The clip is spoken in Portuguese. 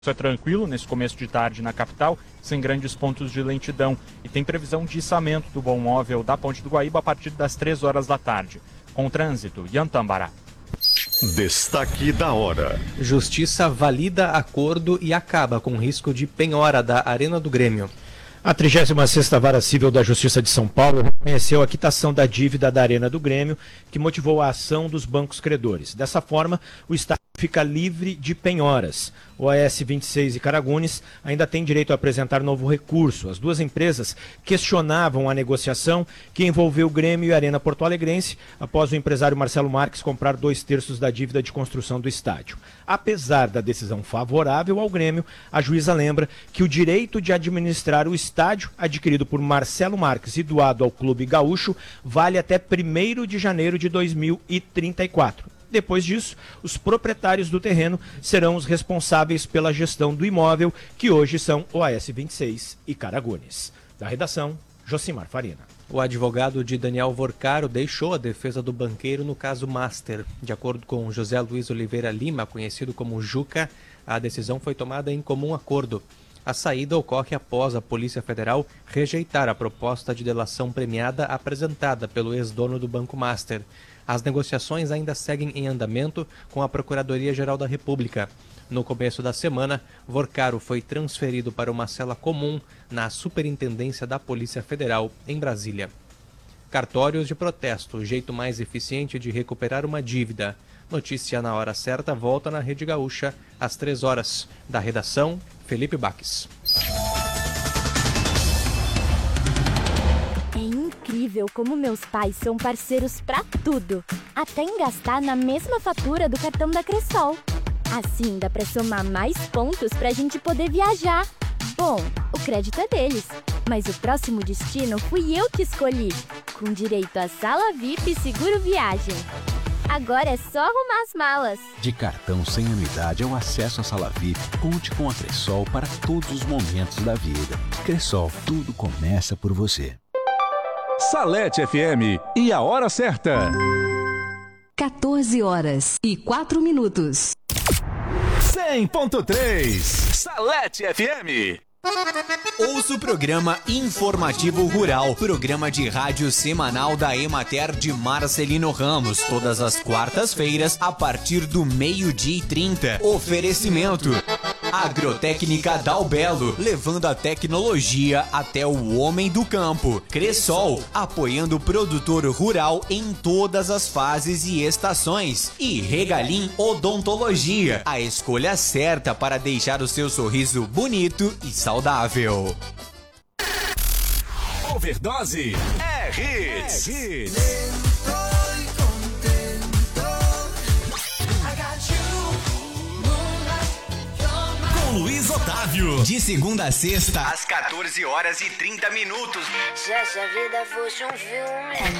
É tranquilo nesse começo de tarde na capital, sem grandes pontos de lentidão. E tem previsão de içamento do bom móvel da Ponte do Guaíba a partir das 3 horas da tarde. Com trânsito, Yantambará. Destaque da hora. Justiça valida acordo e acaba com risco de penhora da Arena do Grêmio. A 36ª Vara Civil da Justiça de São Paulo reconheceu a quitação da dívida da Arena do Grêmio, que motivou a ação dos bancos credores. Dessa forma, o Estado fica livre de penhoras. O AS 26 e Caragunes ainda tem direito a apresentar novo recurso. As duas empresas questionavam a negociação que envolveu o Grêmio e a Arena Porto Alegrense após o empresário Marcelo Marques comprar 2/3 da dívida de construção do estádio. Apesar da decisão favorável ao Grêmio, a juíza lembra que o direito de administrar o estádio, adquirido por Marcelo Marques e doado ao Clube Gaúcho, vale até 1º de janeiro de 2034. Depois disso, os proprietários do terreno serão os responsáveis pela gestão do imóvel, que hoje são o AS 26 e Caragunes. Da redação, Josimar Farina. O advogado de Daniel Vorcaro deixou a defesa do banqueiro no caso Master. De acordo com José Luiz Oliveira Lima, conhecido como Juca, a decisão foi tomada em comum acordo. A saída ocorre após a Polícia Federal rejeitar a proposta de delação premiada apresentada pelo ex-dono do Banco Master. As negociações ainda seguem em andamento com a Procuradoria-Geral da República. No começo da semana, Vorcaro foi transferido para uma cela comum na Superintendência da Polícia Federal, em Brasília. Cartórios de protesto, o jeito mais eficiente de recuperar uma dívida. Notícia na hora certa volta na Rede Gaúcha, às 3 horas. Da redação, Felipe Baques. É incrível como meus pais são parceiros pra tudo, até em gastar na mesma fatura do cartão da Cressol. Assim dá pra somar mais pontos pra gente poder viajar. Bom, o crédito é deles, mas o próximo destino fui eu que escolhi, com direito a sala VIP e seguro viagem. Agora é só arrumar as malas. De cartão sem anuidade ao acesso à sala VIP, conte com a Cressol para todos os momentos da vida. Cressol, tudo começa por você. Salete FM e a hora certa. 14h04. 100.3 Salete FM. Ouça o programa Informativo Rural, programa de rádio semanal da Emater de Marcelino Ramos, todas as quartas-feiras, a partir do 12h30. Oferecimento Agrotécnica Dalbelo, levando a tecnologia até o homem do campo. Cressol, apoiando o produtor rural em todas as fases e estações. E Regalim Odontologia, a escolha certa para deixar o seu sorriso bonito e saudável. Overdose é hits. Luiz Otávio. De segunda a sexta, às 14h30. Se essa vida fosse um filme.